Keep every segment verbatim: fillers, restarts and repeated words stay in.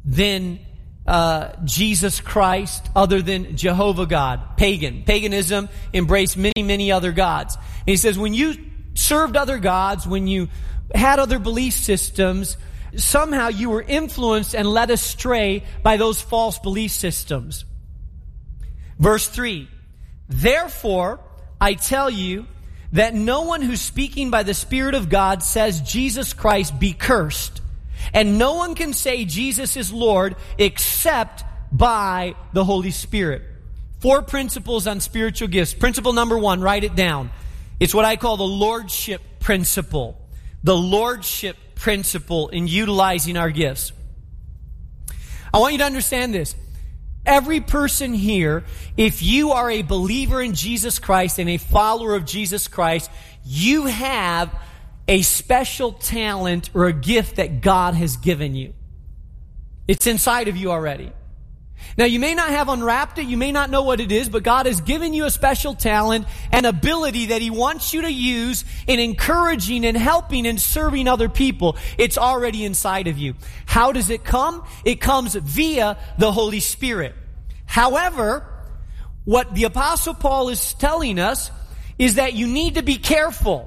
than uh, Jesus Christ, other than Jehovah God. Pagan. Paganism embraced many, many other gods. And he says, when you served other gods, when you had other belief systems, somehow you were influenced and led astray by those false belief systems. Verse three, therefore, I tell you that no one who's speaking by the Spirit of God says Jesus Christ be cursed. And no one can say Jesus is Lord except by the Holy Spirit. Four principles on spiritual gifts. Principle number one, write it down. It's what I call the lordship principle. The lordship principle in utilizing our gifts. I want you to understand this. Every person here, if you are a believer in Jesus Christ and a follower of Jesus Christ, you have a special talent or a gift that God has given you. It's inside of you already. Now, you may not have unwrapped it, you may not know what it is, but God has given you a special talent and ability that He wants you to use in encouraging and helping and serving other people. It's already inside of you. How does it come? It comes via the Holy Spirit. However, what the Apostle Paul is telling us is that you need to be careful,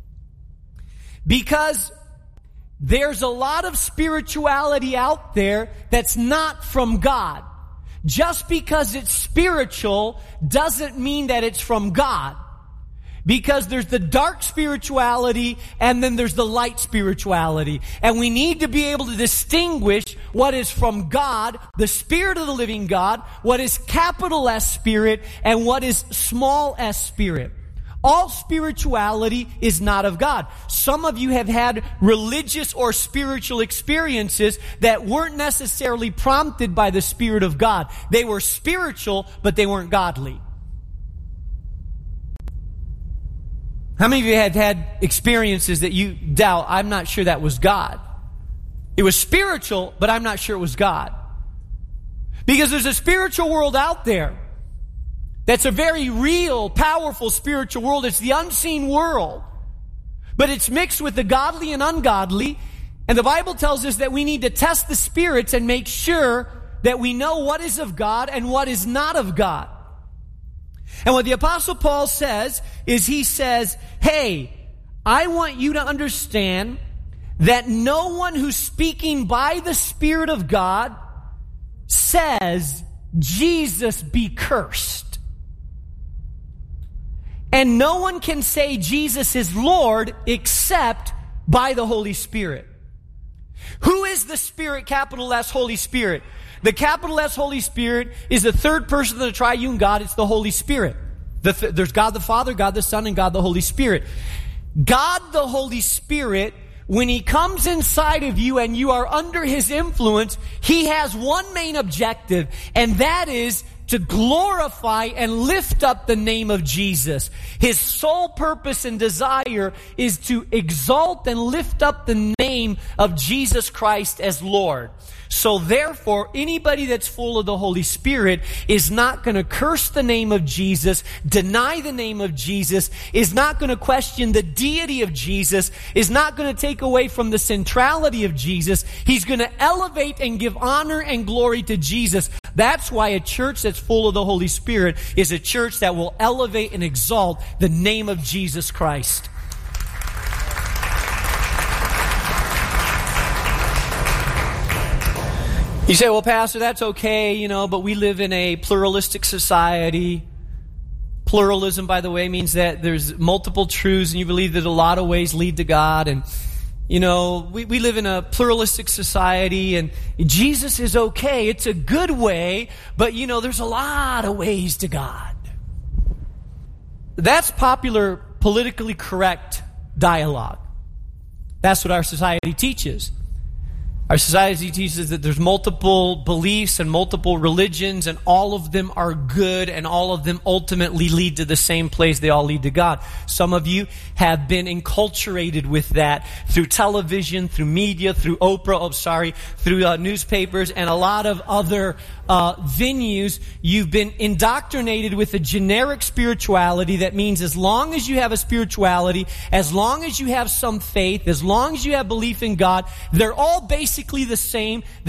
because there's a lot of spirituality out there that's not from God. Just because it's spiritual doesn't mean that it's from God. Because there's the dark spirituality and then there's the light spirituality. And we need to be able to distinguish what is from God, the Spirit of the living God, what is capital S Spirit, and what is small s Spirit. All spirituality is not of God. Some of you have had religious or spiritual experiences that weren't necessarily prompted by the Spirit of God. They were spiritual, but they weren't godly. How many of you have had experiences that you doubt, I'm not sure that was God? It was spiritual, but I'm not sure it was God. Because there's a spiritual world out there that's a very real, powerful spiritual world. It's the unseen world. But it's mixed with the godly and ungodly. And the Bible tells us that we need to test the spirits and make sure that we know what is of God and what is not of God. And what the Apostle Paul says is he says, hey, I want you to understand that no one who's speaking by the Spirit of God says, Jesus be cursed. And no one can say Jesus is Lord except by the Holy Spirit. Who is the Spirit, capital S, Holy Spirit? The capital S Holy Spirit is the third person of the triune God. It's the Holy Spirit. The th- there's God the Father, God the Son, and God the Holy Spirit. God the Holy Spirit, when He comes inside of you and you are under His influence, He has one main objective, and that is to glorify and lift up the name of Jesus. His sole purpose and desire is to exalt and lift up the name of Jesus Christ as Lord. So therefore, anybody that's full of the Holy Spirit is not going to curse the name of Jesus, deny the name of Jesus, is not going to question the deity of Jesus, is not going to take away from the centrality of Jesus. He's going to elevate and give honor and glory to Jesus. That's why a church that's full of the Holy Spirit is a church that will elevate and exalt the name of Jesus Christ. You say, well, Pastor, that's okay, you know, but we live in a pluralistic society. Pluralism, by the way, means that there's multiple truths and you believe that a lot of ways lead to God. And, you know, we, we live in a pluralistic society and Jesus is okay. It's a good way, but, you know, there's a lot of ways to God. That's popular, politically correct dialogue. That's what our society teaches. Our society teaches that there's multiple beliefs and multiple religions, and all of them are good, and all of them ultimately lead to the same place. They all lead to God. Some of you have been enculturated with that through television, through media, through Oprah, oh, sorry, through uh, newspapers, and a lot of other uh, venues. You've been indoctrinated with a generic spirituality that means as long as you have a spirituality, as long as you have some faith, as long as you have belief in God, they're all basically the same.